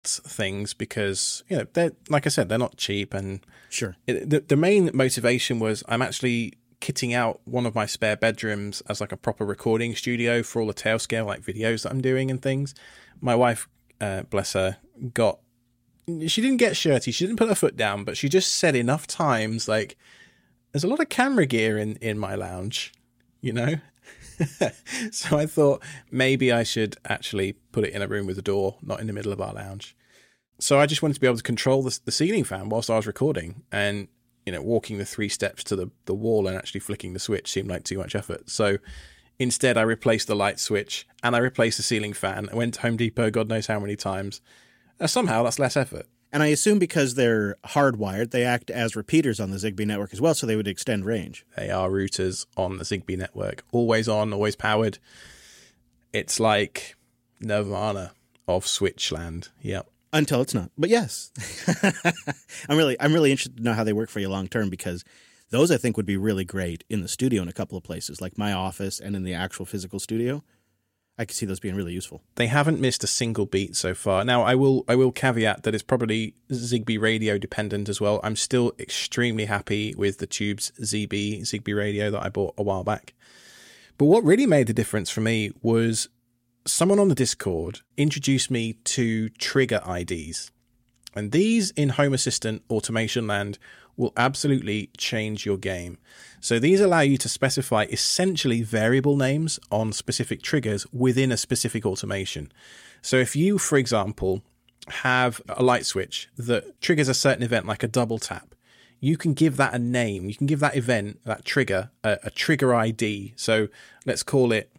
things because, they're, like I said, they're not cheap. And sure, the main motivation was I'm actually kitting out one of my spare bedrooms as like a proper recording studio for all the Tailscale like videos that I'm doing and things. My wife, bless her, she didn't get shirty, she didn't put her foot down, but she just said enough times like, there's a lot of camera gear in my lounge, So I thought maybe I should actually put it in a room with a door, not in the middle of our lounge. So I just wanted to be able to control the ceiling fan whilst I was recording, and walking the 3 steps to the wall and actually flicking the switch seemed like too much effort. So instead I replaced the light switch and I replaced the ceiling fan. I went to Home Depot God knows how many times. Somehow that's less effort. And I assume because they're hardwired, they act as repeaters on the Zigbee network as well, so they would extend range. They are routers on the Zigbee network. Always on, always powered. It's like Nirvana of Switchland. Yep. Until it's not. But yes. I'm really interested to know how they work for you long term, because those I think would be really great in the studio in a couple of places, like my office and in the actual physical studio. I could see those being really useful. They haven't missed a single beat so far. Now, I will caveat that it's probably Zigbee radio dependent as well. I'm still extremely happy with the Tubes Zigbee radio that I bought a while back. But what really made the difference for me was someone on the Discord introduced me to trigger IDs. And these in Home Assistant automation land will absolutely change your game. So these allow you to specify essentially variable names on specific triggers within a specific automation. So if you, for example, have a light switch that triggers a certain event like a double tap, you can give that a name. You can give that event, that trigger, a trigger ID. So let's call it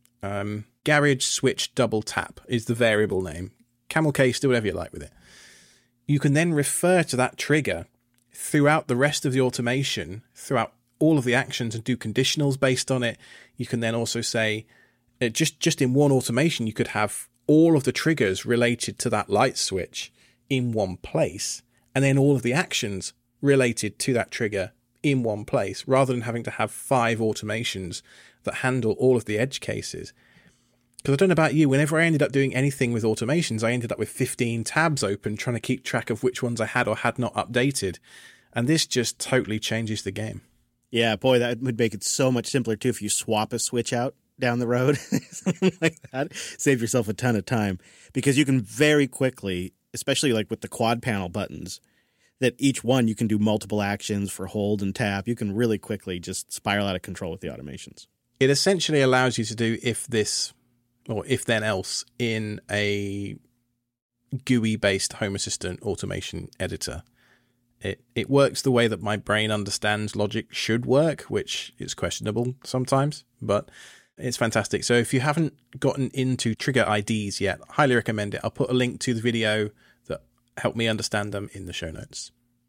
garage switch double tap is the variable name. Camel case, do whatever you like with it. You can then refer to that trigger throughout the rest of the automation, throughout all of the actions, and do conditionals based on it. You can then also say, just in one automation, you could have all of the triggers related to that light switch in one place, and then all of the actions related to that trigger in one place, rather than having to have 5 automations that handle all of the edge cases. Because I don't know about you, whenever I ended up doing anything with automations, I ended up with 15 tabs open trying to keep track of which ones I had or had not updated. And this just totally changes the game. Yeah, boy, that would make it so much simpler, too, if you swap a switch out down the road, something like that. Save yourself a ton of time, because you can very quickly, especially like with the quad panel buttons, that each one you can do multiple actions for hold and tap. You can really quickly just spiral out of control with the automations. It essentially allows you to do if this or if then else in a GUI-based Home Assistant automation editor. It works the way that my brain understands logic should work, which is questionable sometimes, but it's fantastic. So if you haven't gotten into trigger IDs yet, I highly recommend it. I'll put a link to the video that helped me understand them in the show notes.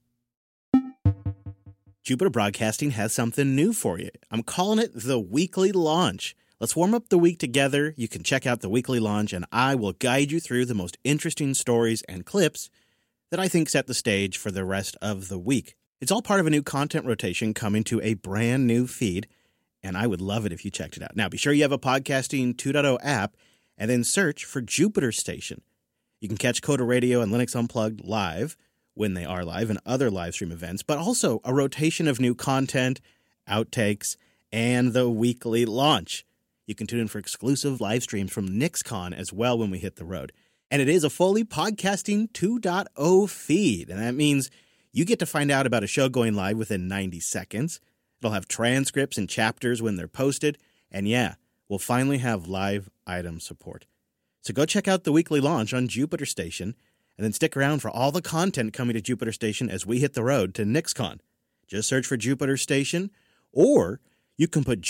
Jupiter Broadcasting has something new for you. I'm calling it the Weekly Launch. Let's warm up the week together. You can check out the Weekly Launch, and I will guide you through the most interesting stories and clips that I think set the stage for the rest of the week. It's all part of a new content rotation coming to a brand new feed, and I would love it if you checked it out. Now, be sure you have a Podcasting 2.0 app, and then search for Jupiter Station. You can catch Coda Radio and Linux Unplugged live, when they are live, and other live stream events, but also a rotation of new content, outtakes, and the Weekly Launch. You can tune in for exclusive live streams from NixCon as well when we hit the road. And it is a fully Podcasting 2.0 feed, and that means you get to find out about a show going live within 90 seconds. It'll have transcripts and chapters when they're posted, and yeah, we'll finally have live item support. So go check out the Weekly Launch on Jupiter Station, and then stick around for all the content coming to Jupiter Station as we hit the road to NixCon. Just search for Jupiter Station, or you can put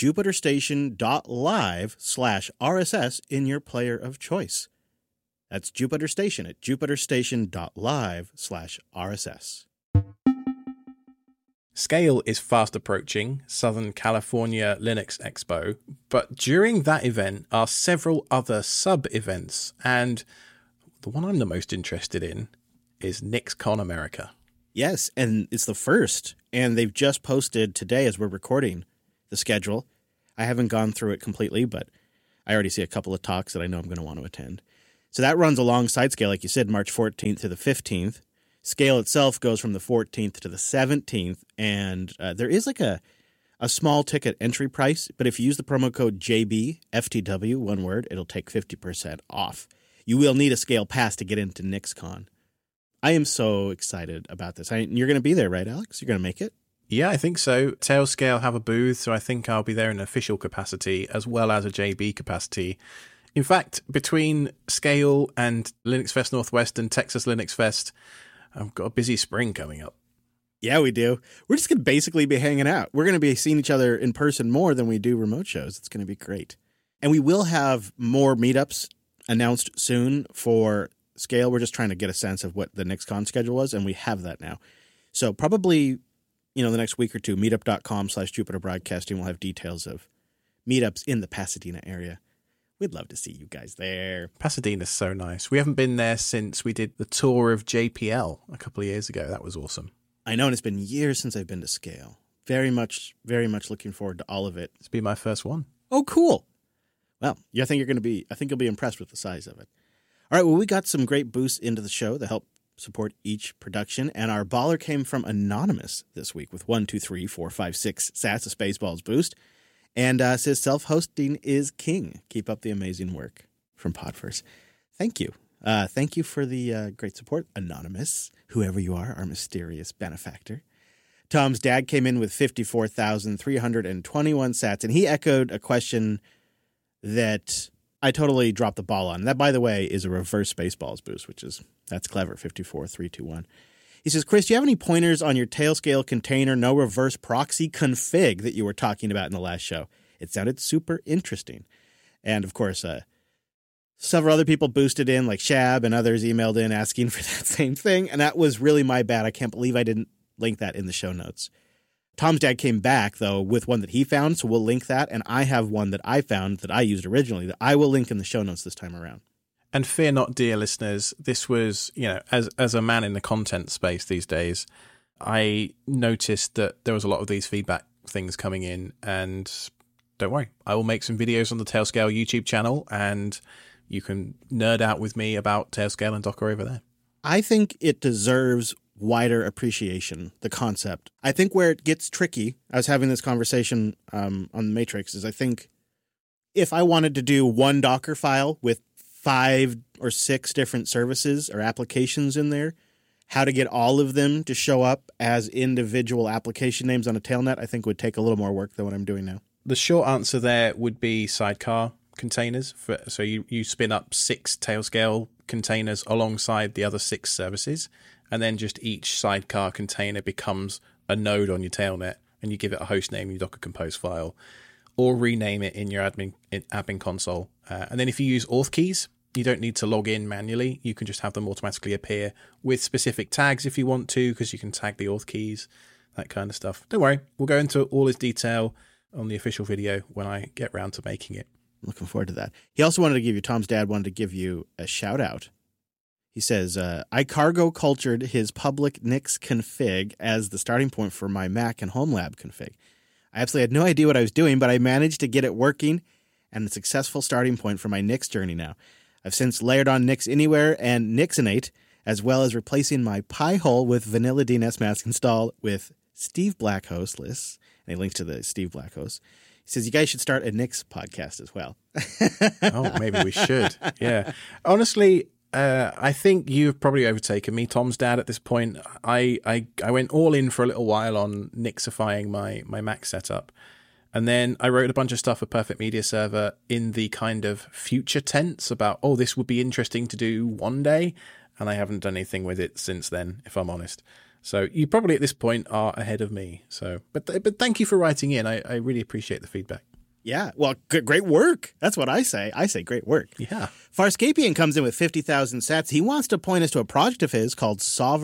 jupiterstation.live/RSS in your player of choice. That's Jupiter Station at jupiterstation.live/RSS. Scale is fast approaching Southern California Linux Expo, but during that event are several other sub-events, and the one I'm the most interested in is NixCon America. Yes, and it's the first, and they've just posted today as we're recording the schedule. I haven't gone through it completely, but I already see a couple of talks that I know I'm going to want to attend. So that runs alongside Scale, like you said, March 14th to the 15th. Scale itself goes from the 14th to the 17th, and there is like a small ticket entry price, but if you use the promo code JB, FTW, one word, it'll take 50% off. You will need a Scale pass to get into NixCon. I am so excited about this. You're going to be there, right, Alex? You're going to make it? Yeah, I think so. Tailscale have a booth, so I think I'll be there in an official capacity as well as a JB capacity. In fact, between Scale and Linux Fest Northwest and Texas Linux Fest, I've got a busy spring coming up. Yeah, we do. We're just going to basically be hanging out. We're going to be seeing each other in person more than we do remote shows. It's going to be great. And we will have more meetups announced soon for Scale. We're just trying to get a sense of what the NixCon schedule was, and we have that now. So probably, the next week or two, meetup.com/Jupiter Broadcasting will have details of meetups in the Pasadena area. We'd love to see you guys there. Pasadena's so nice. We haven't been there since we did the tour of JPL a couple of years ago. That was awesome. I know, and it's been years since I've been to Scale. Very much looking forward to all of it. It's been my first one. Oh, cool. Well, I think you'll be impressed with the size of it. All right, well, we got some great boosts into the show that help support each production, and our baller came from Anonymous this week with 1, 2, 3, 4, 5, 6 sats of Spaceballs boost. And says self-hosting is king. Keep up the amazing work from Podverse. Thank you. Thank you for the great support, Anonymous, whoever you are, our mysterious benefactor. Tom's dad came in with 54,321 sats, and he echoed a question that I totally dropped the ball on. That, by the way, is a reverse Spaceballs boost, that's clever, 54,321. He says, Chris, do you have any pointers on your Tailscale container no reverse proxy config that you were talking about in the last show? It sounded super interesting. And, of course, several other people boosted in, like Shab and others emailed in asking for that same thing. And that was really my bad. I can't believe I didn't link that in the show notes. Tom's dad came back, though, with one that he found, so we'll link that. And I have one that I found that I used originally that I will link in the show notes this time around. And fear not, dear listeners, this was, as a man in the content space these days, I noticed that there was a lot of these feedback things coming in, and don't worry, I will make some videos on the Tailscale YouTube channel, and you can nerd out with me about Tailscale and Docker over there. I think it deserves wider appreciation, the concept. I think where it gets tricky, I was having this conversation on the Matrix, is I think if I wanted to do one Docker file with 5 or 6 different services or applications in there, how to get all of them to show up as individual application names on a tailnet, I think would take a little more work than what I'm doing now. The short answer there would be sidecar containers. So you spin up 6 Tailscale containers alongside the other 6 services, and then just each sidecar container becomes a node on your tailnet, and you give it a host name in your Docker Compose file, or rename it in your admin console. And then if you use auth keys, you don't need to log in manually. You can just have them automatically appear with specific tags if you want to, because you can tag the auth keys, that kind of stuff. Don't worry, we'll go into all this detail on the official video when I get round to making it. Looking forward to that. He also Tom's dad wanted to give you a shout out. He says, I cargo cultured his public Nix config as the starting point for my Mac and Home Lab config. I absolutely had no idea what I was doing, but I managed to get it working and a successful starting point for my Nix journey now. I've since layered on Nix Anywhere and Nixonate, as well as replacing my Pi-hole with Vanilla DNS Mask installed with Steve Blackhouse lists. And he links to the Steve Blackhouse. He says, you guys should start a Nix podcast as well. Oh, maybe we should. Yeah. Honestly, I think you've probably overtaken me, Tom's dad, at this point. I went all in for a little while on Nixifying my Mac setup. And then I wrote a bunch of stuff for Perfect Media Server in the kind of future tense about, this would be interesting to do one day. And I haven't done anything with it since then, if I'm honest. So you probably at this point are ahead of me. So, but thank you for writing in. I really appreciate the feedback. Yeah, well, great work. That's what I say. I say great work. Yeah. Farscapian comes in with 50,000 sats. He wants to point us to a project of his called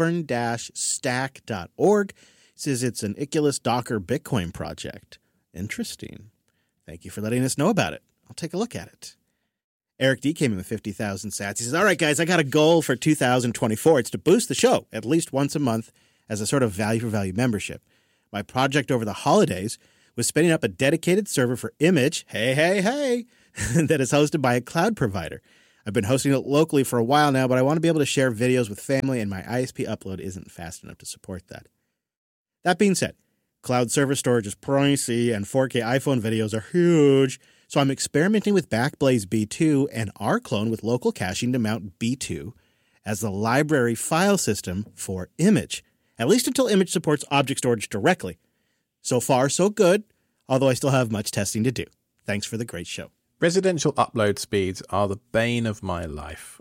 sovereign-stack.org. He says it's an Iculus Docker Bitcoin project. Interesting. Thank you for letting us know about it. I'll take a look at it. Eric D came in with 50,000 sats. He says, all right, guys, I got a goal for 2024. It's to boost the show at least once a month as a sort of value-for-value membership. My project over the holidays was spinning up a dedicated server for Image, that is hosted by a cloud provider. I've been hosting it locally for a while now, but I want to be able to share videos with family, and my ISP upload isn't fast enough to support that. That being said, cloud server storage is pricey, and 4K iPhone videos are huge, so I'm experimenting with Backblaze B2 and rClone with local caching to mount B2 as the library file system for Image, at least until Image supports object storage directly. So far, so good, although I still have much testing to do. Thanks for the great show. Residential upload speeds are the bane of my life.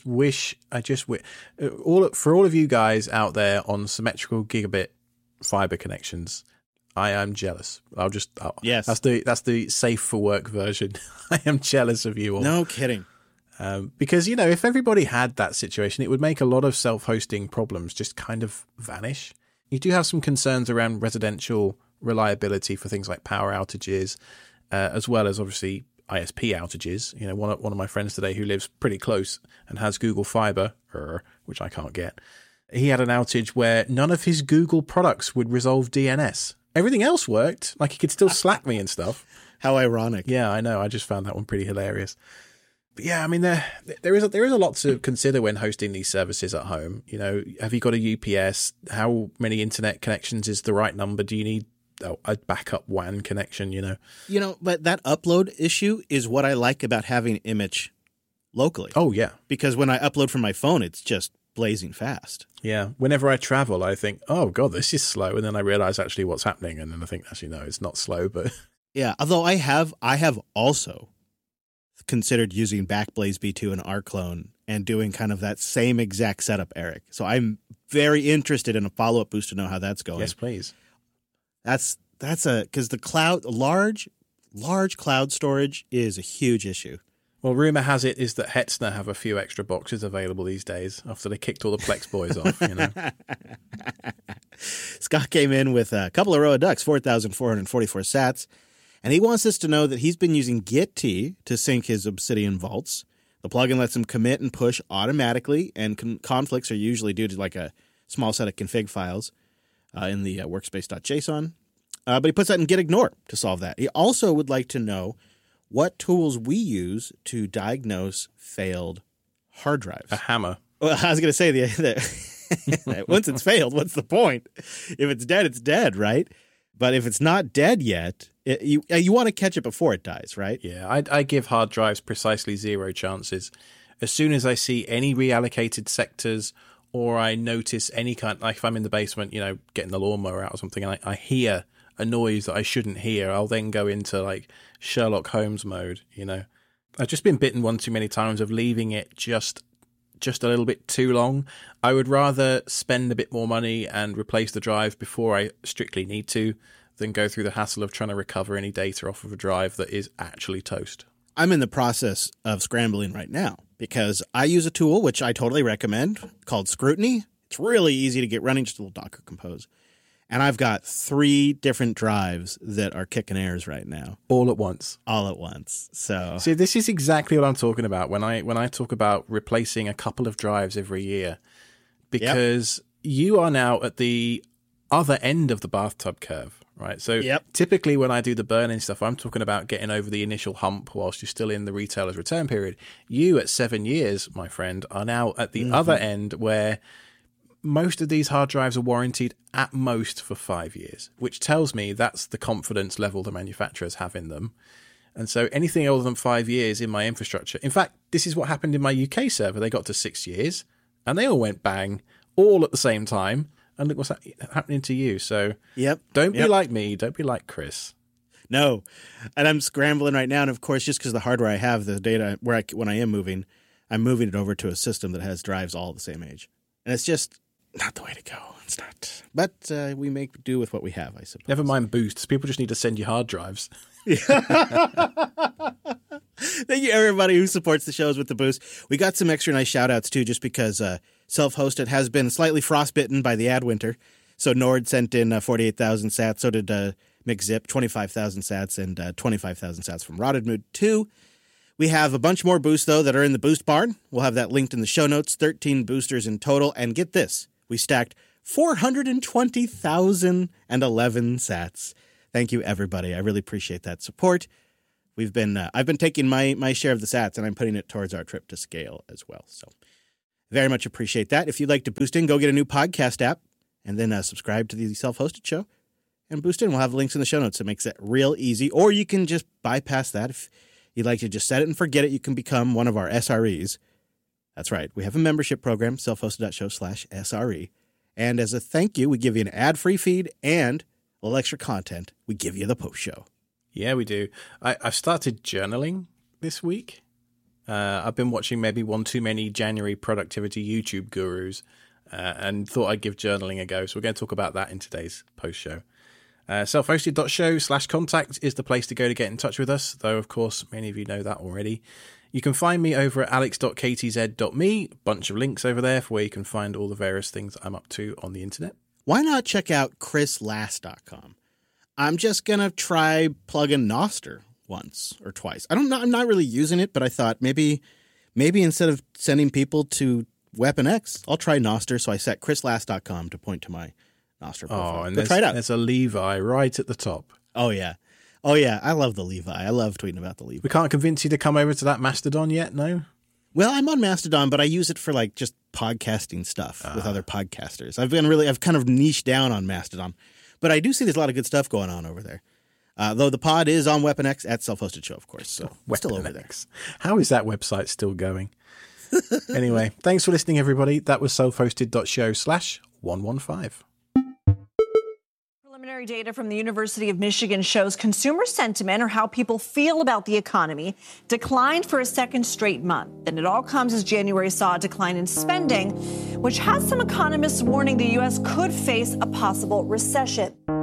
For all of you guys out there on symmetrical gigabit fiber connections, I am jealous. Yes. That's the safe for work version. I am jealous of you all. No kidding. Because, if everybody had that situation, it would make a lot of self-hosting problems just kind of vanish. You do have some concerns around residential reliability for things like power outages, as well as obviously ISP outages. One of my friends today who lives pretty close and has Google Fiber, which I can't get, he had an outage where none of his Google products would resolve DNS. Everything else worked, like he could still Slack me and stuff. How ironic. Yeah, I know. I just found that one pretty hilarious. But yeah, I mean, there is a lot to consider when hosting these services at home. Have you got a UPS? How many internet connections is the right number? Do you need a backup WAN connection? But that upload issue is what I like about having Image locally. Oh yeah, because when I upload from my phone, it's just blazing fast. Yeah. Whenever I travel, I think, oh God, this is slow. And then I realize actually what's happening. And then I think, actually, no, it's not slow, but yeah. Although I have also considered using Backblaze B2 and rClone and doing kind of that same exact setup, Eric. So I'm very interested in a follow-up boost to know how that's going. Yes, please. That's because the cloud, large cloud storage is a huge issue. Well, rumor has it is that Hetzner have a few extra boxes available these days after they kicked all the Plex boys off. Scott came in with a couple of row of ducks, 4,444 sats, and he wants us to know that he's been using Git-T to sync his Obsidian vaults. The plugin lets him commit and push automatically, and conflicts are usually due to like a small set of config files in the workspace.json. But he puts that in gitignore to solve that. He also would like to know what tools we use to diagnose failed hard drives. A hammer. Well, I was going to say, once it's failed, what's the point? If it's dead, it's dead, right? But if it's not dead yet, you want to catch it before it dies, right? Yeah, I give hard drives precisely 0 chances. As soon as I see any reallocated sectors or I notice any kind, like if I'm in the basement, getting the lawnmower out or something, and I hear a noise that I shouldn't hear, I'll then go into like Sherlock Holmes mode. I've just been bitten one too many times of leaving it just a little bit too long. I would rather spend a bit more money and replace the drive before I strictly need to than go through the hassle of trying to recover any data off of a drive that is actually toast. I'm in the process of scrambling right now because I use a tool, which I totally recommend, called Scrutiny. It's really easy to get running, just a little Docker Compose. And I've got 3 different drives that are kicking airs right now. All at once. All at once. So see, this is exactly what I'm talking about when I talk about replacing a couple of drives every year. Because you are now at the other end of the bathtub curve, right? So typically when I do the burn-in stuff, I'm talking about getting over the initial hump whilst you're still in the retailer's return period. You at 7 years, my friend, are now at the other end where most of these hard drives are warranted at most for 5 years, which tells me that's the confidence level the manufacturers have in them. And so anything older than 5 years in my infrastructure. In fact, this is what happened in my UK server. They got to 6 years and they all went bang all at the same time. And look what's happening to you. So don't be like me. Don't be like Chris. No. And I'm scrambling right now. And of course, just because the hardware I have, the data when I am moving, I'm moving it over to a system that has drives all the same age. And it's just not the way to go. It's not. But we make do with what we have, I suppose. Never mind boosts. People just need to send you hard drives. Thank you, everybody who supports the shows with the boost. We got some extra nice shout-outs, too, just because self-hosted has been slightly frostbitten by the ad winter. So Nord sent in 48,000 sats. So did McZip, 25,000 sats, and 25,000 sats from Rotted Mood 2. We have a bunch more boosts, though, that are in the Boost Barn. We'll have that linked in the show notes. 13 boosters in total. And get this, we stacked 420,011 sats. Thank you, everybody. I really appreciate that support. I've been taking my share of the sats, and I'm putting it towards our trip to Scale as well. So very much appreciate that. If you'd like to boost in, go get a new podcast app, and then subscribe to the Self-Hosted Show and boost in. We'll have links in the show notes. It makes it real easy. Or you can just bypass that. If you'd like to just set it and forget it, you can become one of our SREs. That's right. We have a membership program, selfhosted.show/SRE. And as a thank you, we give you an ad-free feed and a little extra content. We give you the post show. Yeah, we do. I've started journaling this week. I've been watching maybe one too many January productivity YouTube gurus and thought I'd give journaling a go. So we're going to talk about that in today's post show. Selfhosted.show/contact is the place to go to get in touch with us, though, of course, many of you know that already. You can find me over at alex.ktz.me. Bunch of links over there for where you can find all the various things I'm up to on the internet. Why not check out chrislast.com? I'm just going to try plugging Nostr once or twice. I'm not really using it, but I thought maybe instead of sending people to Weapon X, I'll try Nostr. So I set chrislast.com to point to my Nostr profile. Oh, and try it out. There's a Levi right at the top. Oh, yeah. Oh, yeah. I love the Levi. I love tweeting about the Levi. We can't convince you to come over to that Mastodon yet, no? Well, I'm on Mastodon, but I use it for like just podcasting stuff with other podcasters. I've kind of niched down on Mastodon, but I do see there's a lot of good stuff going on over there. Though the pod is on Weapon X at Self-Hosted Show, of course. So we're still over there. How is that website still going? Anyway, thanks for listening, everybody. That was selfhosted.show/115. Preliminary data from the University of Michigan shows consumer sentiment, or how people feel about the economy, declined for a second straight month. And it all comes as January saw a decline in spending, which has some economists warning the U.S. could face a possible recession.